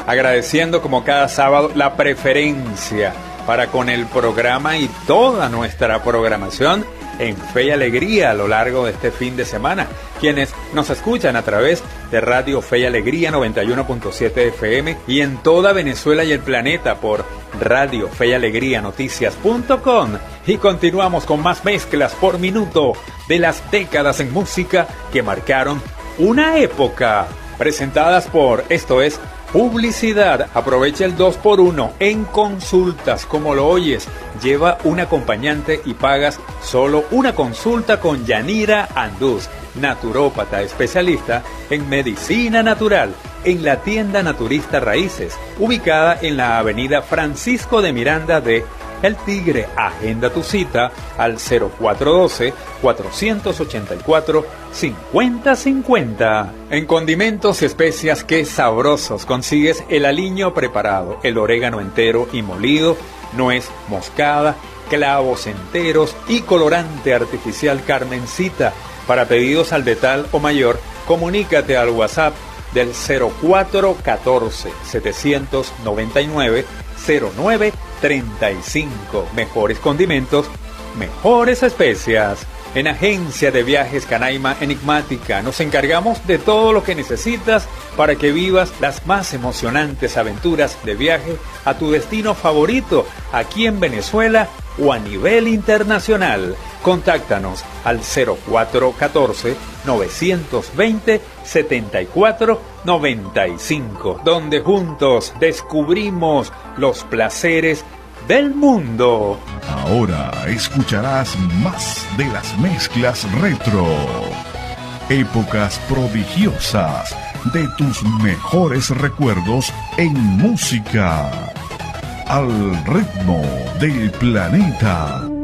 agradeciendo como cada sábado la preferencia para con el programa y toda nuestra programación en Fe y Alegría a lo largo de este fin de semana. Quienes nos escuchan a través de Radio Fe y Alegría 91.7 FM y en toda Venezuela y el planeta por Radio Fe y Alegría Noticias.com. Y continuamos con más mezclas por minuto de las décadas en música que marcaron una época. Presentadas por Esto es Publicidad. Aprovecha el 2x1 en consultas, como lo oyes. Lleva un acompañante y pagas solo una consulta con Yanira Andús, naturópata especialista en medicina natural, en la tienda Naturista Raíces, ubicada en la avenida Francisco de Miranda de El Tigre. Agenda tu cita al 0412-484-5050. En condimentos y especias, qué sabrosos consigues el aliño preparado, el orégano entero y molido, nuez moscada, clavos enteros y colorante artificial Carmencita. Para pedidos al detal o mayor, comunícate al WhatsApp del 0414-799-0935. Mejores condimentos, mejores especias. En Agencia de Viajes Canaima Enigmática nos encargamos de todo lo que necesitas para que vivas las más emocionantes aventuras de viaje a tu destino favorito aquí en Venezuela o a nivel internacional. Contáctanos al 0414-920-7495, donde juntos descubrimos los placeres del mundo. Ahora escucharás más de las mezclas retro. Épocas prodigiosas de tus mejores recuerdos en música. Al ritmo del planeta.